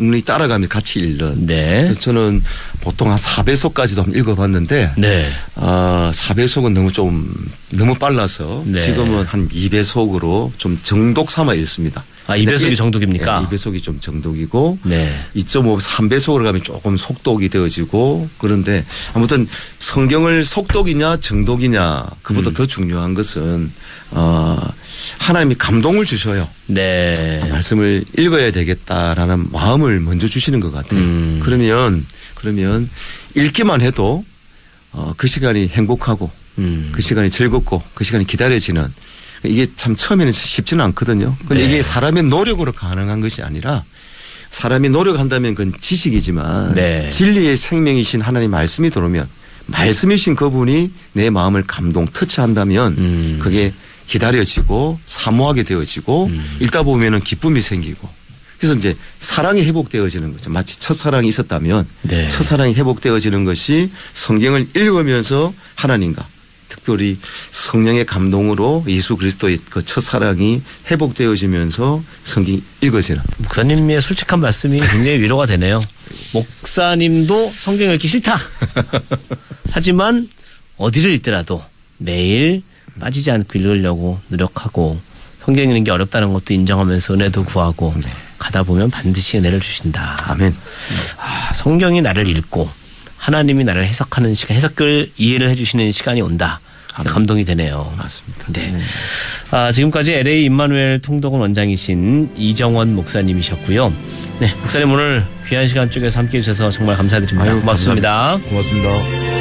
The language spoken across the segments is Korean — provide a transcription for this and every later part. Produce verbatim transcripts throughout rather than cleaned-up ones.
눈이 따라가며 같이 읽는. 네. 저는 보통 한 사 배속까지도 한번 읽어봤는데 네. 어, 사 배속은 너무 좀 너무 빨라서 네. 지금은 한 이 배속으로 좀 정독 삼아 읽습니다. 아, 이 배속이 정독입니까? 네, 이 배속이 좀 정독이고 네. 이 점 오, 삼 배속으로 가면 조금 속독이 되어지고 그런데 아무튼 성경을 속독이냐 정독이냐 그보다 음. 더 중요한 것은 어, 하나님이 감동을 주셔요. 네. 말씀을 읽어야 되겠다라는 마음을 먼저 주시는 것 같아요. 음. 그러면 그러면 읽기만 해도 어, 그 시간이 행복하고 음. 그 시간이 즐겁고 그 시간이 기다려지는 이게 참 처음에는 쉽지는 않거든요. 그런데 네. 이게 사람의 노력으로 가능한 것이 아니라 사람이 노력한다면 그건 지식이지만 네. 진리의 생명이신 하나님 말씀이 들어오면 말씀이신 그분이 내 마음을 감동 터치한다면 음. 그게 기다려지고 사모하게 되어지고 음. 읽다 보면은 기쁨이 생기고 그래서 이제 사랑이 회복되어지는 거죠. 마치 첫사랑이 있었다면 네. 첫사랑이 회복되어지는 것이 성경을 읽으면서 하나님과 특별히 성령의 감동으로 예수 그리스도의 그 첫사랑이 회복되어지면서 성경 읽어지는. 목사님의 솔직한 말씀이 굉장히 위로가 되네요. 목사님도 성경 읽기 싫다. 하지만 어디를 읽더라도 매일 빠지지 않고 읽으려고 노력하고 성경 읽는 게 어렵다는 것도 인정하면서 은혜도 구하고 네. 가다 보면 반드시 은혜를 주신다. 아멘. 아, 성경이 나를 읽고 하나님이 나를 해석하는 시간, 해석을 이해를 해주시는 시간이 온다. 아멘. 감동이 되네요. 맞습니다. 네. 아, 지금까지 엘에이 임마누엘 통독원 원장이신 이정원 목사님이셨고요. 네, 목사님 오늘 귀한 시간 쪽에서 함께해 주셔서 정말 감사드립니다. 아유, 고맙습니다. 감사합니다. 고맙습니다.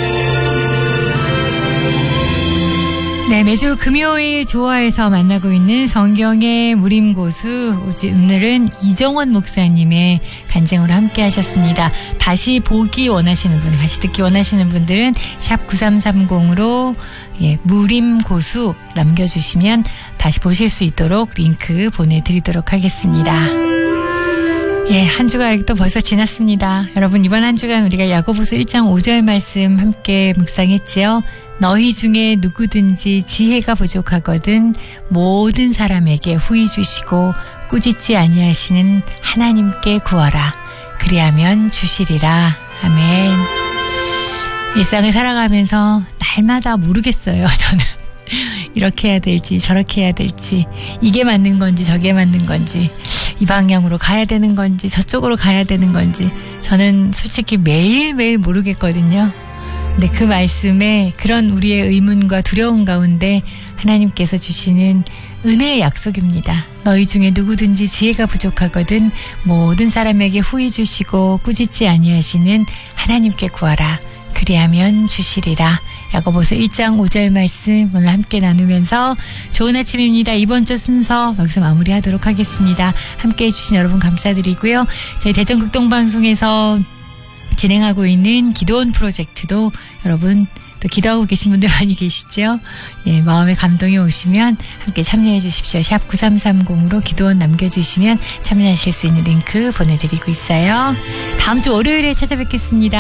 네, 매주 금요일 조화에서 만나고 있는 성경의 무림고수, 오늘은 이정원 목사님의 간증으로 함께 하셨습니다. 다시 보기 원하시는 분, 다시 듣기 원하시는 분들은 샵 구삼삼공으로 예, 무림고수 남겨주시면 다시 보실 수 있도록 링크 보내드리도록 하겠습니다. 예, 한 주가 또 벌써 지났습니다. 여러분, 이번 한 주간 우리가 야고보서 일 장 오 절 말씀 함께 묵상했지요. 너희 중에 누구든지 지혜가 부족하거든 모든 사람에게 후히 주시고 꾸짖지 아니하시는 하나님께 구하라. 그리하면 주시리라. 아멘. 일상을 살아가면서 날마다 모르겠어요. 저는 이렇게 해야 될지 저렇게 해야 될지 이게 맞는 건지 저게 맞는 건지 이 방향으로 가야 되는 건지 저쪽으로 가야 되는 건지 저는 솔직히 매일매일 모르겠거든요. 근데 그 말씀에 그런 우리의 의문과 두려움 가운데 하나님께서 주시는 은혜의 약속입니다. 너희 중에 누구든지 지혜가 부족하거든 모든 사람에게 후히 주시고 꾸짖지 아니하시는 하나님께 구하라. 그리하면 주시리라. 야고보서 일 장 오 절 말씀 오늘 함께 나누면서 좋은 아침입니다. 이번 주 순서 여기서 마무리하도록 하겠습니다. 함께해 주신 여러분 감사드리고요. 저희 대전극동방송에서 진행하고 있는 기도원 프로젝트도 여러분 또 기도하고 계신 분들 많이 계시죠? 예, 마음의 감동이 오시면 함께 참여해 주십시오. 샵 구삼삼공으로 기도원 남겨주시면 참여하실 수 있는 링크 보내드리고 있어요. 다음 주 월요일에 찾아뵙겠습니다.